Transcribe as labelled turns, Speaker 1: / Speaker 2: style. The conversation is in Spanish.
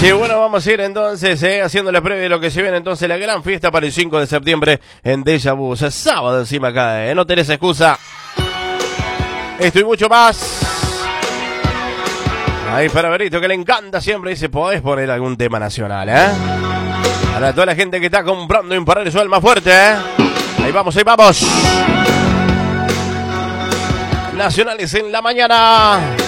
Speaker 1: Sí, bueno, vamos a ir entonces haciendo la previa de lo que se viene entonces la gran fiesta para el 5 de septiembre en Deja Vu. Es sábado encima acá, no tenés excusa. Esto y mucho más. Ahí para Berito, que le encanta siempre, dice, podés poner algún tema nacional, Para toda la gente que está comprando Imparable su alma fuerte, Ahí vamos, ahí vamos. Nacionales en la mañana.